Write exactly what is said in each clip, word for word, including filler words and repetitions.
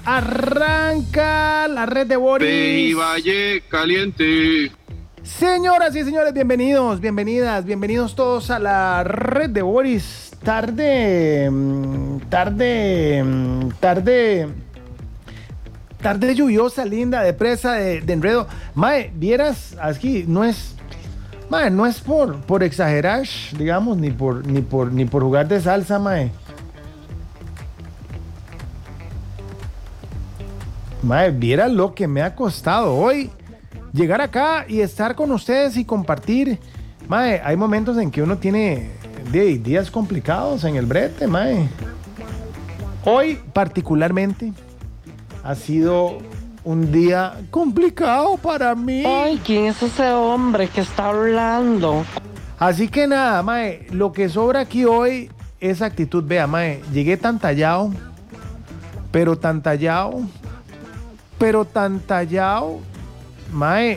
Arranca la red de Boris. Pey Valle Caliente. Señoras y señores, bienvenidos, bienvenidas, bienvenidos todos a la red de Boris. Tarde, tarde, tarde, tarde lluviosa, linda, de presa, de, de enredo. Mae, vieras, aquí no es, mae, no es por, por exagerar, digamos, ni por, ni por, ni por jugar de salsa, mae. Mae, vieras lo que me ha costado hoy llegar acá y estar con ustedes y compartir. Mae, hay momentos en que uno tiene de, días complicados en el brete, mae. Hoy particularmente ha sido un día complicado para mí. Ay, ¿quién es ese hombre que está hablando? Así que nada, mae, lo que sobra aquí hoy es actitud. Vea, mae, llegué tan tallado, pero tan tallado, pero tan tallado, mae,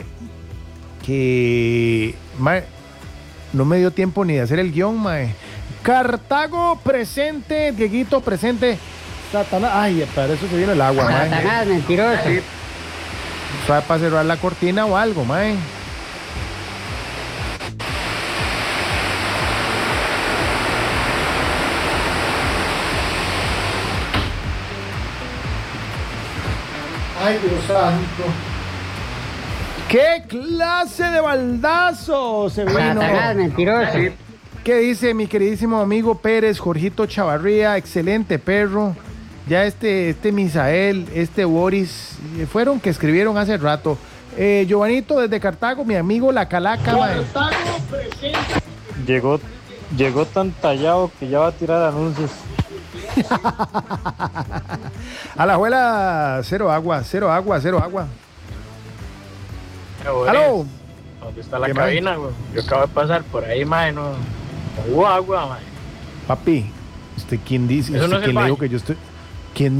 que mae, no me dio tiempo ni de hacer el guión, mae. Cartago presente, Dieguito presente. Satanás, ay, para eso se viene el agua, mae. Satanás, mentiroso. ¿Sabe para cerrar la cortina o algo, mae? Ay, Dios santo. ¿Qué clase de baldazo se vino? Satanás, mentiroso. ¿Qué dice mi queridísimo amigo Pérez, Jorgito Chavarría? Excelente perro. Ya este, este Misael, este Boris, eh, fueron que escribieron hace rato. Eh, Giovanito desde Cartago, mi amigo La Calaca. Cartago presente. Llegó, llegó tan tallado que ya va a tirar anuncios. A la abuela, cero agua, cero agua, cero agua. ¡Aló! ¿Dónde está la ¿Qué, cabina, güey? Yo acabo de pasar por ahí, mae, no, no hubo agua, mae. Papi, ¿usted quién dice? Eso no ¿Usted es el quién le dijo baño. que yo estoy? ¿Quién